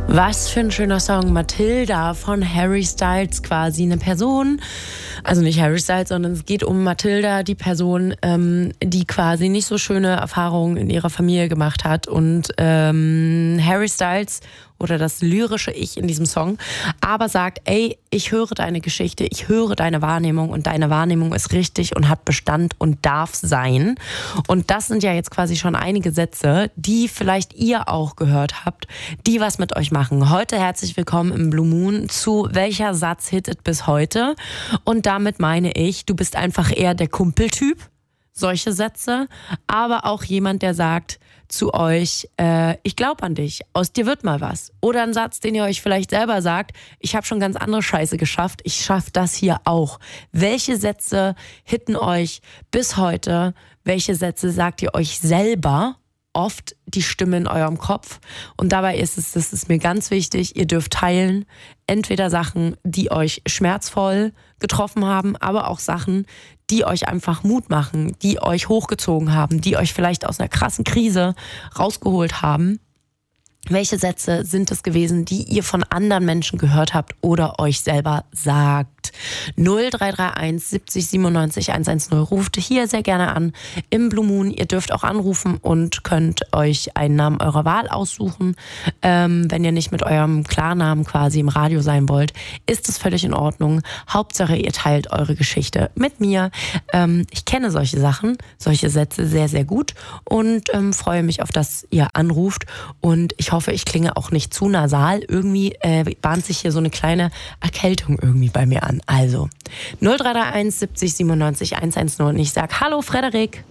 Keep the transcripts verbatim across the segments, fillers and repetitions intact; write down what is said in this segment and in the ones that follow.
Was für ein schöner Song. Matilda von Harry Styles quasi. Eine Person, also nicht Harry Styles, sondern es geht um Matilda, die Person, ähm, die quasi nicht so schöne Erfahrungen in ihrer Familie gemacht hat. Und ähm, Harry Styles oder das lyrische Ich in diesem Song, aber sagt, ey, ich höre deine Geschichte, ich höre deine Wahrnehmung und deine Wahrnehmung ist richtig und hat Bestand und darf sein. Und das sind ja jetzt quasi schon einige Sätze, die vielleicht ihr auch gehört habt, die was mit euch machen. Heute herzlich willkommen im Blue Moon zu Welcher Satz hittet bis heute? Und damit meine ich, du bist einfach eher der Kumpeltyp, solche Sätze, aber auch jemand, der sagt zu euch, äh, ich glaube an dich, aus dir wird mal was. Oder ein Satz, den ihr euch vielleicht selber sagt, ich habe schon ganz andere Scheiße geschafft, ich schaffe das hier auch. Welche Sätze hitten euch bis heute? Welche Sätze sagt ihr euch selber? Oft die Stimme in eurem Kopf. Und dabei ist es, das ist mir ganz wichtig, ihr dürft teilen, entweder Sachen, die euch schmerzvoll getroffen haben, aber auch Sachen, die euch einfach Mut machen, die euch hochgezogen haben, die euch vielleicht aus einer krassen Krise rausgeholt haben. Welche Sätze sind es gewesen, die ihr von anderen Menschen gehört habt oder euch selber sagt? null drei drei eins siebzig siebenundneunzig hundertzehn ruft hier sehr gerne an im Blue Moon. Ihr dürft auch anrufen und könnt euch einen Namen eurer Wahl aussuchen. Ähm, wenn ihr nicht mit eurem Klarnamen quasi im Radio sein wollt, ist es völlig in Ordnung. Hauptsache, ihr teilt eure Geschichte mit mir. Ähm, ich kenne solche Sachen, solche Sätze sehr, sehr gut und ähm, freue mich auf, dass ihr anruft. Und ich hoffe, ich klinge auch nicht zu nasal. Irgendwie äh, bahnt sich hier so eine kleine Erkältung irgendwie bei mir an. Also null drei drei eins siebzig siebenundneunzig hundertzehn und ich sag Hallo Frederik.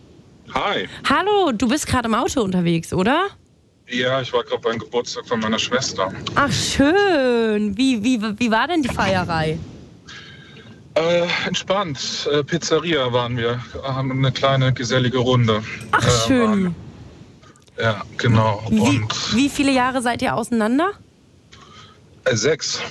Hi. Hallo, du bist gerade im Auto unterwegs, oder? Ja, ich war gerade beim Geburtstag von meiner Schwester. Ach schön. Wie, wie, wie war denn die Feierei? Äh, entspannt. Äh, Pizzeria waren wir. Haben eine kleine gesellige Runde. Ach äh, schön. Waren, ja, genau. Wie, Und wie viele Jahre seid ihr auseinander? Äh, sechs.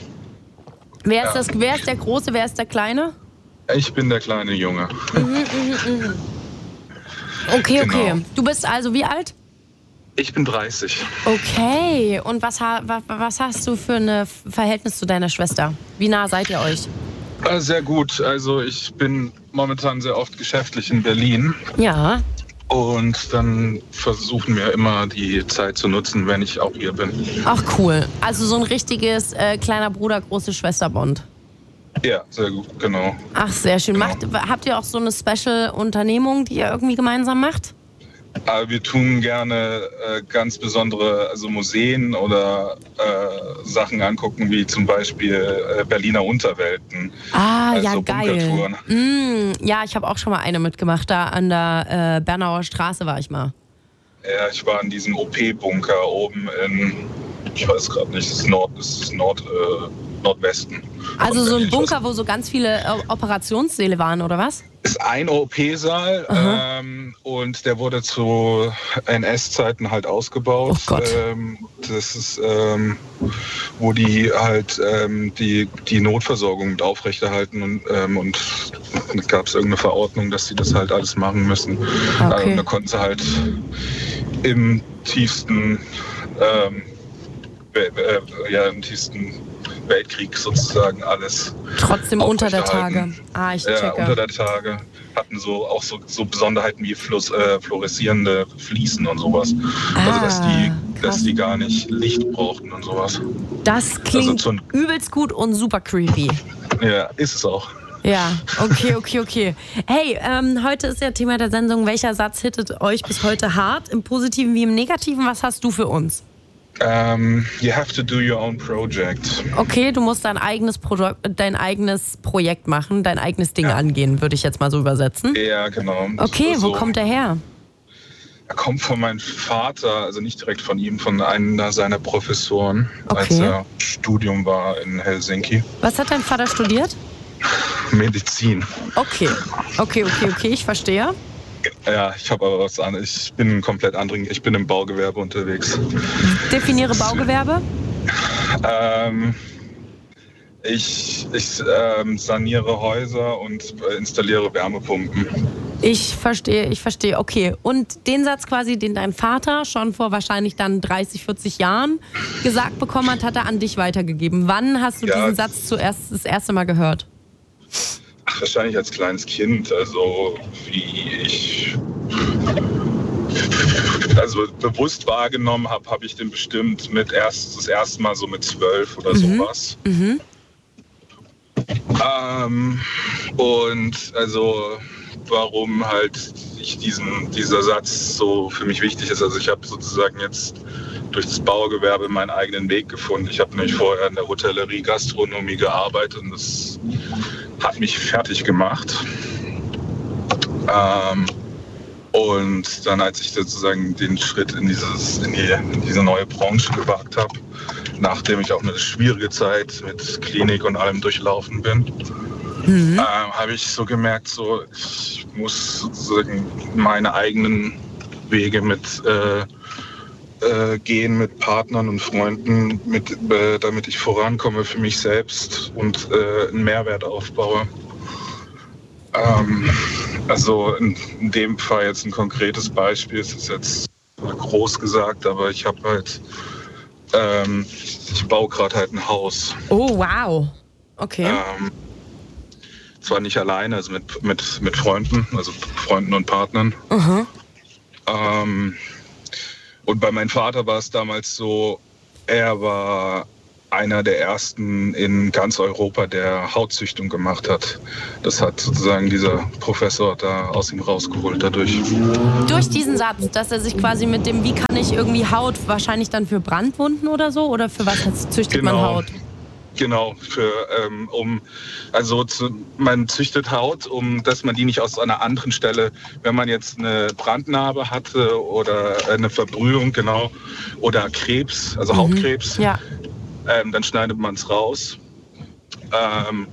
Wer ist, Ja. das, wer ist der Große, wer ist der Kleine? Ich bin der kleine Junge. Mhm, mhm, mhm. Okay, Genau. okay. Du bist also wie alt? Ich bin dreißig. Okay. Und was, ha- wa- was hast du für ein Verhältnis zu deiner Schwester? Wie nah seid ihr euch? Äh, sehr gut. Also ich bin momentan sehr oft geschäftlich in Berlin. Ja. Und dann versuchen wir immer die Zeit zu nutzen, wenn ich auch hier bin. Ach cool. Also so ein richtiges äh, kleiner Bruder, große Schwester-Bond. Ja, sehr gut, genau. Ach, sehr schön. Genau. Macht, habt ihr auch so eine Special-Unternehmung, die ihr irgendwie gemeinsam macht? Aber wir tun gerne äh, ganz besondere, also Museen oder äh, Sachen angucken, wie zum Beispiel äh, Berliner Unterwelten. Ah, also ja, geil. Bunkertouren. Mm, ja, ich habe auch schon mal eine mitgemacht. Da an der äh, Bernauer Straße war ich mal. Ja, ich war in diesem O P-Bunker oben in, ich weiß gerade nicht, das ist Nord, das ist Nord, äh, Nordwesten. Also von so ein Berlin. Bunker, wo so ganz viele äh, Operationssäle waren, oder was? Ist ein O P-Saal ähm, und der wurde zu N S-Zeiten halt ausgebaut. Oh Gott. Ähm, das ist, ähm, wo die halt ähm, die, die Notversorgung mit aufrechterhalten und, ähm, und gab es irgendeine Verordnung, dass sie das halt alles machen müssen. Okay. Ähm, da konnten sie halt im tiefsten, ähm, äh, äh, ja, im tiefsten Weltkrieg sozusagen alles. Trotzdem unter der aufrechterhalten. Tage. Ah, ich Ja, checke. unter der Tage hatten so auch so, so Besonderheiten wie Fluss, äh, fluoreszierende Fliesen und sowas. also dass die, Ah, dass krass. die gar nicht Licht brauchten und sowas. Das klingt Also zu- übelst gut und super creepy. Ja, ist es auch. Ja, okay, okay, okay. Hey, ähm, heute ist ja Thema der Sendung, welcher Satz hittet euch bis heute hart, im Positiven wie im Negativen? Was hast du für uns? Ähm, you have to do your own project. Okay, du musst dein eigenes, Produ- dein eigenes Projekt machen, dein eigenes Ding Ja. angehen, würde ich jetzt mal so übersetzen. Ja, genau. Okay, so, wo kommt der her? Er kommt von meinem Vater, also nicht direkt von ihm, von einer seiner Professoren, Okay. als er Studium war in Helsinki. Was hat dein Vater studiert? Medizin. Okay, okay, okay, okay, ich verstehe. Ja, ich habe aber was anderes. Ich bin komplett anderen. Ich bin im Baugewerbe unterwegs. Definiere Baugewerbe. Ähm, ich ich ähm, saniere Häuser und äh, installiere Wärmepumpen. Ich verstehe, ich verstehe. Okay, und den Satz quasi, den dein Vater schon vor wahrscheinlich dann dreißig, vierzig Jahren gesagt bekommen hat, hat er an dich weitergegeben. Wann hast du ja. diesen Satz zuerst das erste Mal gehört? Ach, wahrscheinlich als kleines Kind, also wie ich also bewusst wahrgenommen habe, habe ich den bestimmt mit erst das erste Mal so mit zwölf oder mhm. sowas. Mhm. Ähm, und also warum halt ich diesen, dieser Satz so für mich wichtig ist. Also ich habe sozusagen jetzt durch das Baugewerbe meinen eigenen Weg gefunden. Ich habe nämlich vorher in der Hotellerie, Gastronomie gearbeitet und das hat mich fertig gemacht. Ähm, und dann, als ich sozusagen den Schritt in, dieses, in, die, in diese neue Branche gewagt habe, nachdem ich auch eine schwierige Zeit mit Klinik und allem durchlaufen bin, mhm. ähm, habe ich so gemerkt, so, ich muss sozusagen meine eigenen Wege mit äh, äh, gehen mit Partnern und Freunden, mit, äh, damit ich vorankomme für mich selbst und äh, einen Mehrwert aufbaue. Ähm, also in, in dem Fall jetzt ein konkretes Beispiel, es ist jetzt groß gesagt, aber ich habe halt, ähm, ich baue gerade halt ein Haus. Oh, wow. Okay. Ähm, zwar nicht alleine, also mit, mit, mit Freunden, also Freunden und Partnern. Uh-huh. Ähm, und bei meinem Vater war es damals so, er war einer der ersten in ganz Europa, der Hautzüchtung gemacht hat. Das hat sozusagen dieser Professor da aus ihm rausgeholt dadurch. Durch diesen Satz, dass er sich quasi mit dem, wie kann ich irgendwie Haut, wahrscheinlich dann für Brandwunden oder so? Oder für was züchtet genau. man Haut? Genau, für, ähm, um, also zu, man züchtet Haut, um dass man die nicht aus einer anderen Stelle, wenn man jetzt eine Brandnarbe hatte oder eine Verbrühung, genau, oder Krebs, also mhm. Hautkrebs, ja. ähm, dann schneidet man es raus. Ähm,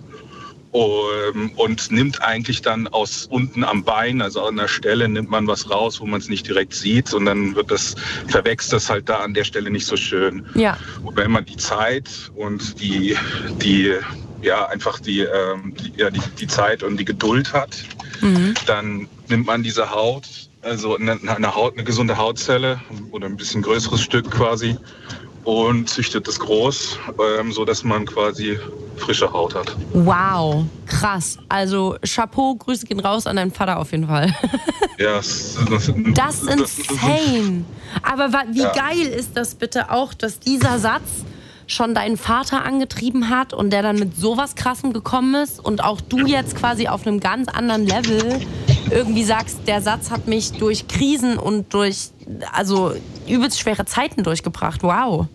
Um, und nimmt eigentlich dann aus unten am Bein, also an der Stelle, nimmt man was raus, wo man es nicht direkt sieht und dann wird das, verwächst das halt da an der Stelle nicht so schön. Ja. Und wenn man die Zeit und die, die ja, einfach die, ähm, die, ja, die, die Zeit und die Geduld hat, mhm. dann nimmt man diese Haut, also eine, eine Haut, eine gesunde Hautzelle oder ein bisschen größeres Stück quasi, und züchtet es groß, ähm, so dass man quasi frische Haut hat. Wow, krass. Also Chapeau, Grüße gehen raus an deinen Vater auf jeden Fall. Ja, das, das, das ist insane. Aber wie ja. geil ist das bitte auch, dass dieser Satz schon deinen Vater angetrieben hat und der dann mit sowas Krassem gekommen ist und auch du jetzt quasi auf einem ganz anderen Level irgendwie sagst, der Satz hat mich durch Krisen und durch, also übelst schwere Zeiten durchgebracht. Wow.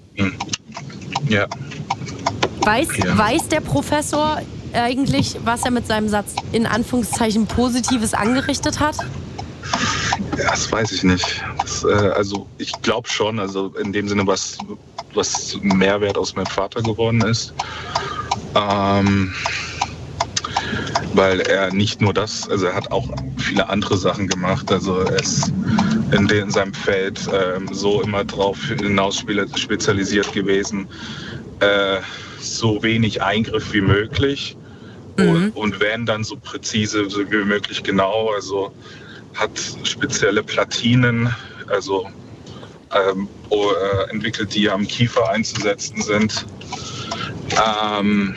Ja. Weiß, ja. weiß der Professor eigentlich, was er mit seinem Satz in Anführungszeichen Positives angerichtet hat? Ja, das weiß ich nicht. Das, äh, also ich glaube schon, also in dem Sinne, was, was Mehrwert aus meinem Vater geworden ist. Ähm, weil er nicht nur das, also er hat auch viele andere Sachen gemacht. Also er ist in, den, in seinem Feld ähm, so immer drauf hinaus spezialisiert gewesen, äh, so wenig Eingriff wie möglich mhm. und, und wenn dann so präzise so wie möglich genau. Also hat spezielle Platinen, also ähm, äh, entwickelt, die am Kiefer einzusetzen sind. Ähm,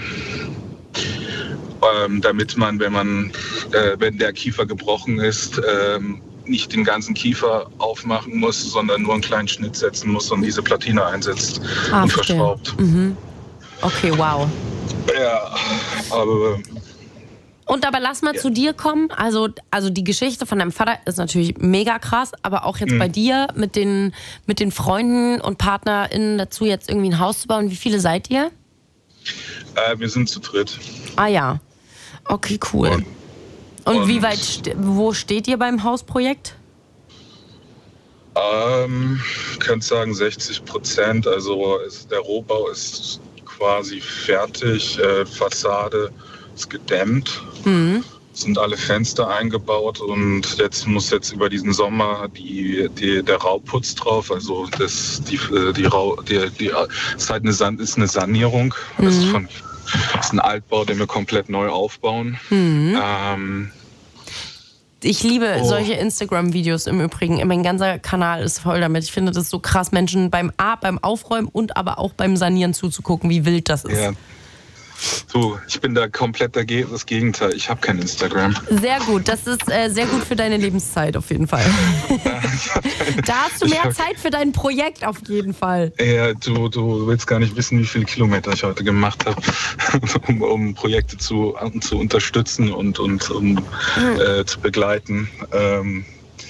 ähm, damit man, wenn man, äh, wenn der Kiefer gebrochen ist, ähm, nicht den ganzen Kiefer aufmachen muss, sondern nur einen kleinen Schnitt setzen muss und diese Platine einsetzt ah, und verschraubt. Mhm. Okay, wow. Ja, aber... Und aber lass mal ja. zu dir kommen. Also, also die Geschichte von deinem Vater ist natürlich mega krass, aber auch jetzt mhm. bei dir mit den, mit den Freunden und PartnerInnen dazu, jetzt irgendwie ein Haus zu bauen. Wie viele seid ihr? Äh, wir sind zu dritt. Ah ja. Okay, cool. Und, und, und wie weit, wo steht ihr beim Hausprojekt? Ähm, ich könnte sagen sechzig Prozent. Also ist, der Rohbau ist quasi fertig. Äh, Fassade ist gedämmt. Mhm. Sind alle Fenster eingebaut und jetzt muss jetzt über diesen Sommer die, die, der Rauputz drauf. Also das, die, die, die, die, ist halt eine, San, ist eine Sanierung. Mhm. Das ist von Das ist ein Altbau, den wir komplett neu aufbauen. Mhm. Ähm, Ich liebe Oh. solche Instagram-Videos im Übrigen. Mein ganzer Kanal ist voll damit. Ich finde das so krass, Menschen beim A, beim Aufräumen und aber auch beim Sanieren zuzugucken, wie wild das ist. Ja. So, ich bin da komplett dagegen, das Gegenteil. Ich habe kein Instagram. Sehr gut, das ist äh, sehr gut für deine Lebenszeit auf jeden Fall. Da hast du mehr Zeit für dein Projekt auf jeden Fall. Ja, du, du willst gar nicht wissen, wie viele Kilometer ich heute gemacht habe, um, um Projekte zu, zu unterstützen und, und um mhm. äh, zu begleiten. Ähm,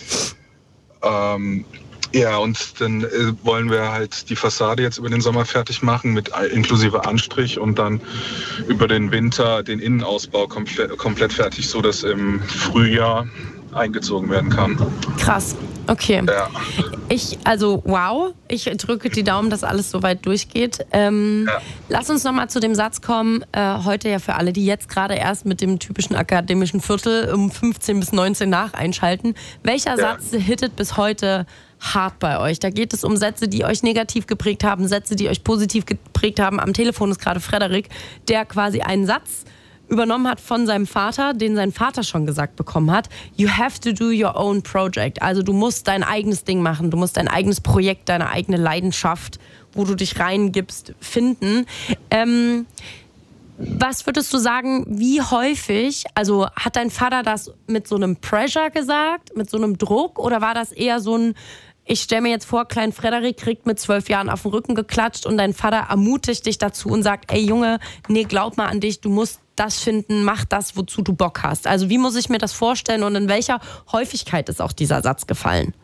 ähm, Ja, und dann äh, wollen wir halt die Fassade jetzt über den Sommer fertig machen, mit inklusive Anstrich und dann über den Winter den Innenausbau komplett, komplett fertig, so dass im Frühjahr eingezogen werden kann. Krass, okay. Ja. Ich, also wow, ich drücke die Daumen, dass alles soweit durchgeht. Ähm, ja. Lass uns nochmal zu dem Satz kommen, äh, heute ja für alle, die jetzt gerade erst mit dem typischen akademischen Viertel um fünfzehn bis neunzehn nach einschalten. Welcher ja. Satz hittet bis heute hart bei euch? Da geht es um Sätze, die euch negativ geprägt haben, Sätze, die euch positiv geprägt haben. Am Telefon ist gerade Frederik, der quasi einen Satz übernommen hat von seinem Vater, den sein Vater schon gesagt bekommen hat. You have to do your own project. Also du musst dein eigenes Ding machen, du musst dein eigenes Projekt, deine eigene Leidenschaft, wo du dich reingibst, finden. Ähm, was würdest du sagen, wie häufig, also hat dein Vater das mit so einem Pressure gesagt, mit so einem Druck, oder war das eher so ein, ich stelle mir jetzt vor, klein Frederik kriegt mit zwölf Jahren auf den Rücken geklatscht und dein Vater ermutigt dich dazu und sagt, ey Junge, nee, glaub mal an dich, du musst das finden, mach das, wozu du Bock hast. Also wie muss ich mir das vorstellen und in welcher Häufigkeit ist auch dieser Satz gefallen?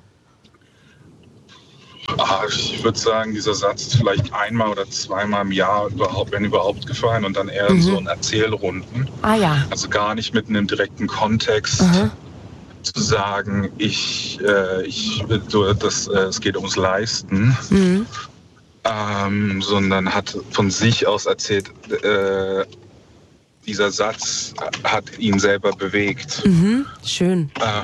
Ich würde sagen, dieser Satz ist vielleicht einmal oder zweimal im Jahr überhaupt, wenn überhaupt, gefallen und dann eher Mhm. so in Erzählrunden. Ah ja. Also gar nicht mit einem direkten Kontext. Mhm. Zu sagen, ich, äh, ich, so, das, äh, es geht ums Leisten, Mhm. ähm, sondern hat von sich aus erzählt, äh, dieser Satz hat ihn selber bewegt. Mhm. Schön. Äh,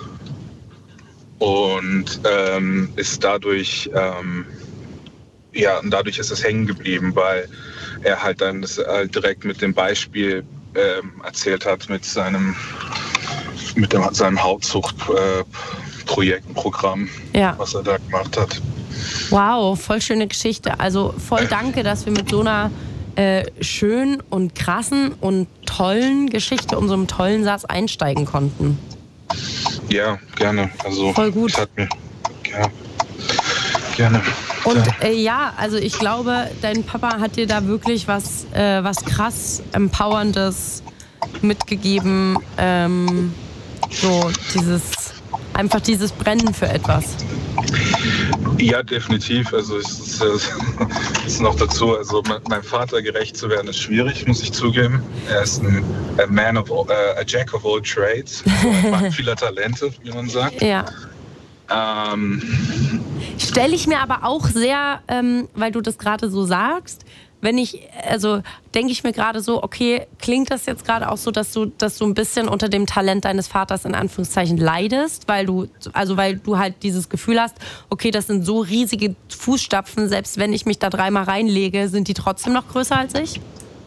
und ähm, ist dadurch, ähm, ja, und dadurch ist es hängen geblieben, weil er halt dann das, halt direkt mit dem Beispiel ähm, erzählt hat, mit seinem mit dem, seinem Hautzuchtprojektprogramm, äh, Ja. was er da gemacht hat. Wow, voll schöne Geschichte. Also voll danke, dass wir mit so einer äh, schönen und krassen und tollen Geschichte und so einem tollen Satz einsteigen konnten. Ja, gerne. Also, Voll gut. Das hat mir, ja, gerne. Und Ja. äh, ja, also ich glaube, dein Papa hat dir da wirklich was, äh, was krass Empowerndes mitgegeben. Ähm, so dieses, einfach dieses Brennen für etwas. Ja, definitiv. Also es ist, äh, es ist noch dazu, also meinem Vater gerecht zu werden, ist schwierig, muss ich zugeben. Er ist ein a man of all, uh, a jack of all trades, also ein Mann vieler Talente, wie man sagt. Ja. Ähm, Stelle ich mir aber auch sehr, ähm, weil du das gerade so sagst, wenn ich, also denke ich mir gerade so, okay, klingt das jetzt gerade auch so, dass du, dass du ein bisschen unter dem Talent deines Vaters in Anführungszeichen leidest, weil du, also weil du halt dieses Gefühl hast, okay, das sind so riesige Fußstapfen, selbst wenn ich mich da dreimal reinlege, sind die trotzdem noch größer als ich?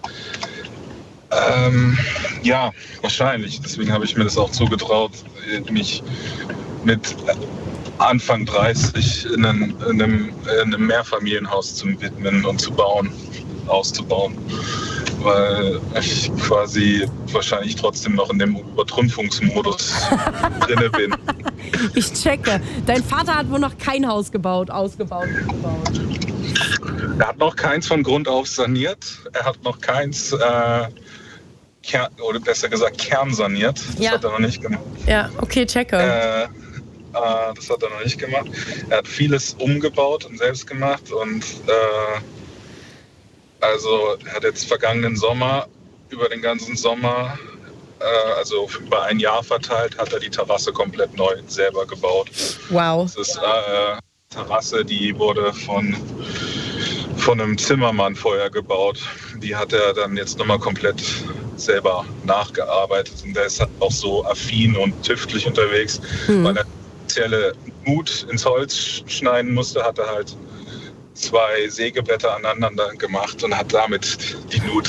ähm, ja, wahrscheinlich. Deswegen habe ich mir das auch zugetraut, mich mit Anfang dreißig in einem, in einem, in einem Mehrfamilienhaus zu widmen und zu bauen, auszubauen. Weil ich quasi wahrscheinlich trotzdem noch in dem Übertrumpfungsmodus drinne bin. Ich checke. Dein Vater hat wohl noch kein Haus gebaut, ausgebaut, gebaut. Er hat noch keins von Grund auf saniert. Er hat noch keins, äh, Kern, oder besser gesagt, kernsaniert. Das Ja. hat er noch nicht gemacht. Ja, okay, checke. Äh, äh, das hat er noch nicht gemacht. Er hat vieles umgebaut und selbst gemacht. Und äh, also er hat jetzt vergangenen Sommer, über den ganzen Sommer, äh, also über ein Jahr verteilt, hat er die Terrasse komplett neu selber gebaut. Wow. Das ist eine äh, Terrasse, die wurde von, von einem Zimmermann vorher gebaut. Die hat er dann jetzt nochmal komplett selber nachgearbeitet. Und der ist halt auch so affin und tüftlich unterwegs, Mhm. weil er spezielle Nut ins Holz schneiden musste, hat er halt zwei Sägeblätter aneinander gemacht und hat damit die Nut nach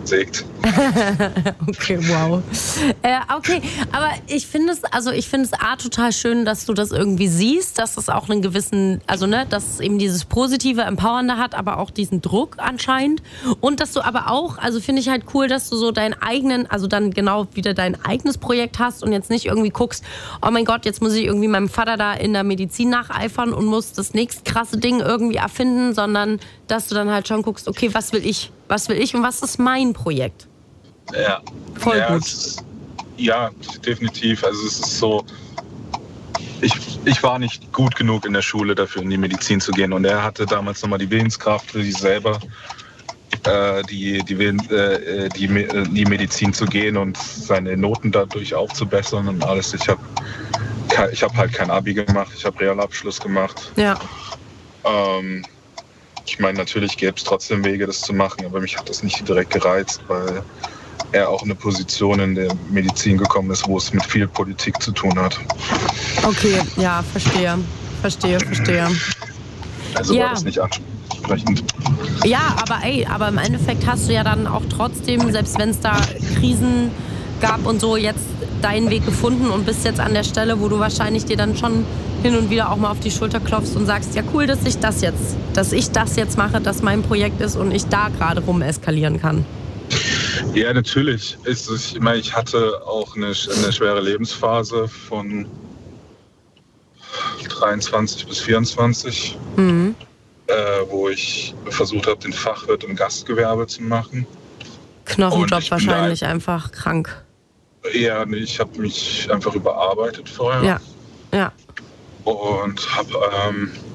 sägt. Okay, wow. Äh, okay, aber ich finde es, also ich finde es A, total schön, dass du das irgendwie siehst, dass es auch einen gewissen, also ne, dass es eben dieses positive, empowernde hat, aber auch diesen Druck anscheinend. Und dass du aber auch, also finde ich halt cool, dass du so deinen eigenen, also dann genau wieder dein eigenes Projekt hast und jetzt nicht irgendwie guckst, oh mein Gott, jetzt muss ich irgendwie meinem Vater da in der Medizin nacheifern und muss das nächste krasse Ding irgendwie erfinden, sondern dass du dann halt schon guckst, okay, was will ich? Was will ich und was ist mein Projekt? Ja. Voll ja, gut. Es ist, ja, definitiv. Also es ist so, ich, ich war nicht gut genug in der Schule dafür, in die Medizin zu gehen. Und er hatte damals nochmal die Willenskraft für sich selber, äh, die, die, äh, die, in die Medizin zu gehen und seine Noten dadurch aufzubessern und alles. Ich habe ich hab halt kein Abi gemacht, ich habe Realabschluss gemacht. Ja. Ähm, Ich meine, natürlich gäbe es trotzdem Wege, das zu machen, aber mich hat das nicht direkt gereizt, weil er auch in eine Position in der Medizin gekommen ist, wo es mit viel Politik zu tun hat. Okay, ja, verstehe. Verstehe, verstehe. Also ja. war das nicht ansprechend. Ja, aber ey, aber im Endeffekt hast du ja dann auch trotzdem, selbst wenn es da Krisen gab und so, jetzt deinen Weg gefunden und bist jetzt an der Stelle, wo du wahrscheinlich dir dann schon hin und wieder auch mal auf die Schulter klopfst und sagst, ja cool, dass ich das jetzt, dass ich das jetzt mache, dass mein Projekt ist und ich da gerade rum eskalieren kann. Ja, natürlich. Ist es, ich meine, ich hatte auch eine, eine schwere Lebensphase von dreiundzwanzig bis vierundzwanzig, Mhm. äh, wo ich versucht habe, den Fachwirt im Gastgewerbe zu machen. Knochenjob wahrscheinlich, einfach krank. Ja, nee, ich habe mich einfach überarbeitet vorher. Ja, ja. Und habe ähm,